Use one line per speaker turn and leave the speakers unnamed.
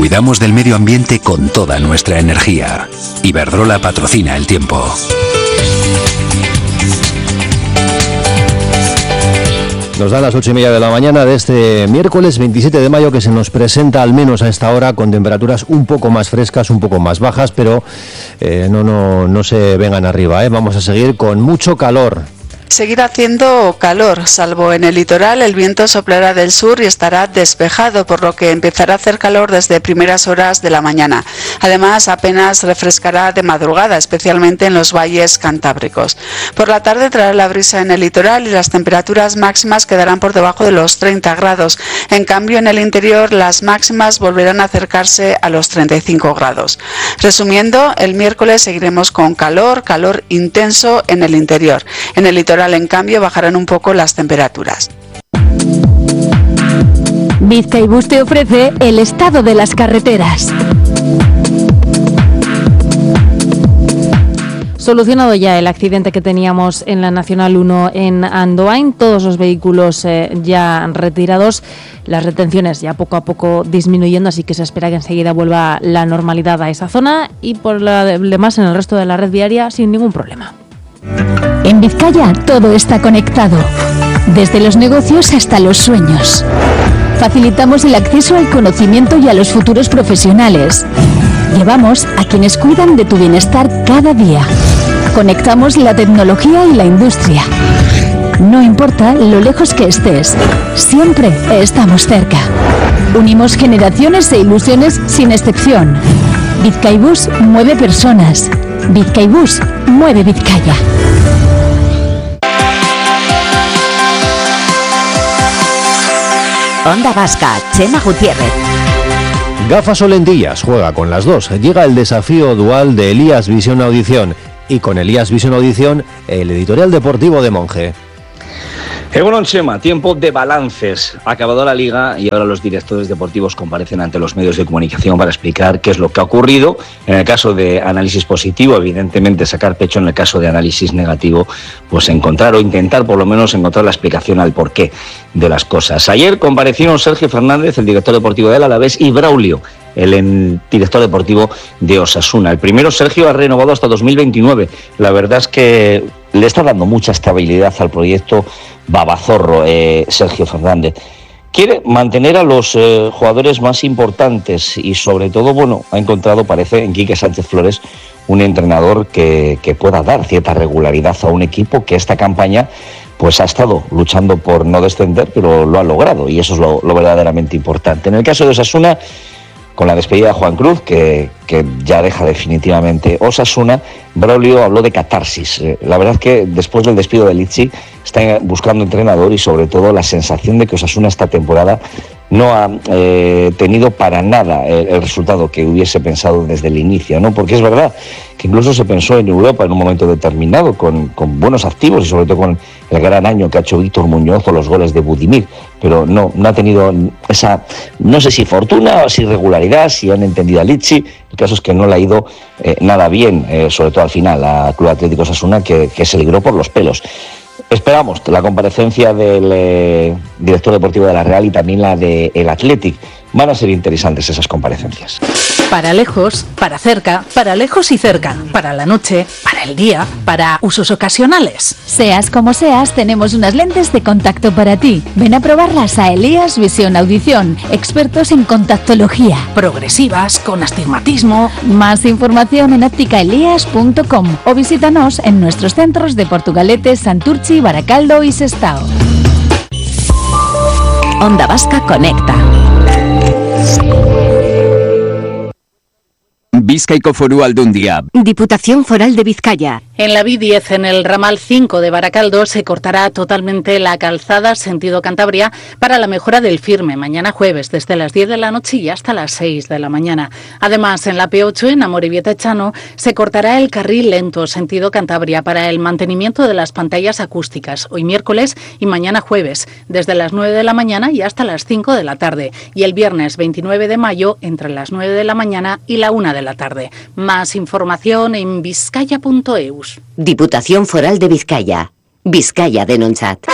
Cuidamos del medio ambiente con toda nuestra energía. Iberdrola patrocina el tiempo.
Nos dan las 8:30 de la mañana de este miércoles 27 de mayo, que se nos presenta al menos a esta hora con temperaturas un poco más frescas, un poco más bajas, pero no se vengan arriba, Vamos a seguir con mucho calor.
Seguirá haciendo calor, salvo en el litoral. El viento soplará del sur y estará despejado, por lo que empezará a hacer calor desde primeras horas de la mañana. Además, apenas refrescará de madrugada, especialmente en los valles cantábricos. Por la tarde traerá la brisa en el litoral y las temperaturas máximas quedarán por debajo de los 30 grados. En cambio, en el interior las máximas volverán a acercarse a los 35 grados. Resumiendo, el miércoles seguiremos con calor intenso en el interior. En el litoral, en cambio, bajarán un poco las temperaturas.
Bizkaibus te ofrece el estado de las carreteras. Solucionado ya el accidente que teníamos en la Nacional 1 en Andoain, todos los vehículos ya retirados, las retenciones ya poco a poco disminuyendo, así que se espera que enseguida vuelva la normalidad a esa zona y por lo demás en el resto de la red viaria sin ningún problema.
En Vizcaya todo está conectado, desde los negocios hasta los sueños. Facilitamos el acceso al conocimiento y a los futuros profesionales. Llevamos a quienes cuidan de tu bienestar cada día. Conectamos la tecnología y la industria. No importa lo lejos que estés, siempre estamos cerca. Unimos generaciones e ilusiones sin excepción. Bizkaibus mueve personas. Bizkaibus mueve Vizcaya.
Onda Vasca, Chema Gutiérrez.
Gafas o lentillas, juega con las dos. Llega el desafío dual de Elías Visión Audición. Y con Elías Visión Audición, el editorial deportivo de Monge.
Bueno, Chema, tiempo de balances. Ha acabado la Liga y ahora los directores deportivos comparecen ante los medios de comunicación para explicar qué es lo que ha ocurrido. En el caso de análisis positivo, evidentemente sacar pecho. En el caso de análisis negativo, pues encontrar o intentar por lo menos encontrar la explicación al porqué de las cosas. Ayer comparecieron Sergio Fernández, el director deportivo del Alavés, y Braulio, el director deportivo de Osasuna. El primero, Sergio, ha renovado hasta 2029. La verdad es que le está dando mucha estabilidad al proyecto Babazorro, Sergio Fernández. Quiere mantener a los jugadores más importantes y sobre todo, ha encontrado, parece, en Quique Sánchez Flores, un entrenador que pueda dar cierta regularidad a un equipo que esta campaña pues ha estado luchando por no descender, pero lo ha logrado y eso es lo verdaderamente importante. En el caso de Osasuna, con la despedida de Juan Cruz, que ya deja definitivamente Osasuna, Braulio habló de catarsis. La verdad es que después del despido de Litsi está buscando entrenador y sobre todo la sensación de que Osasuna esta temporada no ha tenido para nada el resultado que hubiese pensado desde el inicio, ¿no? Porque es verdad que incluso se pensó en Europa en un momento determinado con buenos activos y sobre todo con el gran año que ha hecho Víctor Muñoz o los goles de Budimir, pero no ha tenido esa, no sé si fortuna o si regularidad, si han entendido a Litsi. El caso es que no le ha ido nada bien, sobre todo al final, a Club Atlético Osasuna, que se libró por los pelos. Esperamos la comparecencia del director deportivo de la Real y también la del Athletic. Van a ser interesantes esas comparecencias.
Para lejos, para cerca, para lejos y cerca, para la noche, para el día, para usos ocasionales.
Seas como seas, tenemos unas lentes de contacto para ti. Ven a probarlas a Elías Visión Audición, expertos en contactología.
Progresivas, con astigmatismo.
Más información en ópticaelías.com o visítanos en nuestros centros de Portugalete, Santurchi, Baracaldo y Sestao.
Onda Vasca Conecta.
Bizkaiko Foru Aldundia.
Diputación Foral de Vizcaya.
En la B10, en el ramal 5 de Baracaldo, se cortará totalmente la calzada sentido Cantabria para la mejora del firme mañana jueves, desde las 10 de la noche y hasta las 6 de la mañana. Además, en la P8, en Amorebieta-Echano, se cortará el carril lento sentido Cantabria para el mantenimiento de las pantallas acústicas, hoy miércoles y mañana jueves, desde las 9 de la mañana y hasta las 5 de la tarde, y el viernes 29 de mayo, entre las 9 de la mañana y la 1 de la tarde. Más información en vizcaya.eus.
Diputación Foral de Vizcaya. Vizcaya Denontzat.